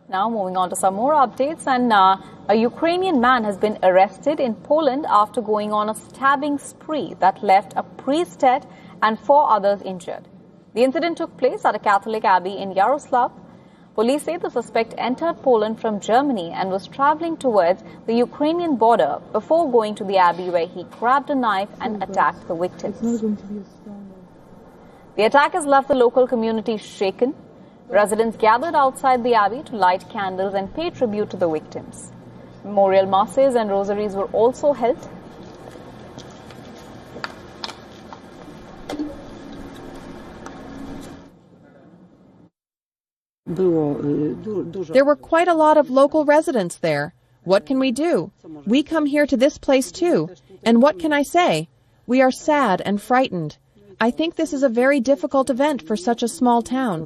Now moving on to some more updates, and a Ukrainian man has been arrested in Poland after going on a stabbing spree that left a priest dead and 4 others injured. The incident took place at a Catholic abbey in Yaroslav. Police say the suspect entered Poland from Germany and was traveling towards the Ukrainian border before going to the abbey, where he grabbed a knife and attacked the victims. The attack has left the local community shaken. Residents gathered outside the abbey to light candles and pay tribute to the victims. Memorial masses and rosaries were also held. There were quite a lot of local residents there. What can we do? We come here to this place too. And what can I say? We are sad and frightened. I think this is a very difficult event for such a small town.